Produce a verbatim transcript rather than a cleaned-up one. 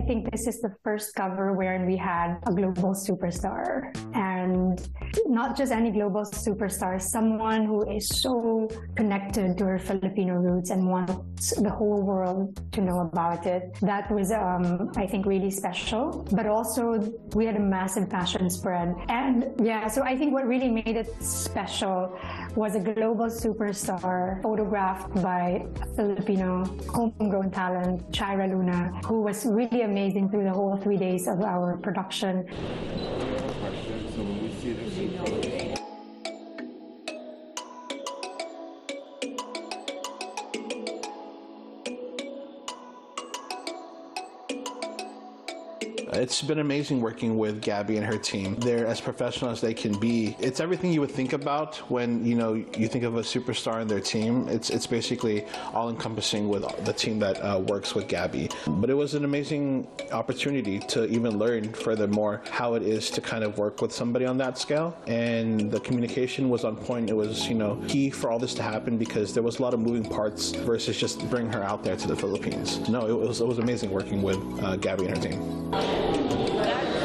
think this is the first cover wherein we had a global superstar. And not just any global superstar, someone who is so connected to her Filipino roots and wants the whole world to know about it. That was, um, I think, really special. But also, we had a massive fashion spread. And yeah, so I think what really made it special was a global superstar photographed by a Filipino homegrown talent, Chaira Luna, who was really amazing through the whole three days of our production. It's been amazing working with Gabby and her team. They're as professional as they can be. It's everything you would think about when, you know, you think of a superstar and their team. It's it's basically all-encompassing with the team that uh, works with Gabby. But it was an amazing opportunity to even learn furthermore how it is to kind of work with somebody on that scale. And the communication was on point. It was, you know, key for all this to happen because there was a lot of moving parts versus just bring her out there to the Philippines. No, it was, it was amazing working with uh, Gabby and her team.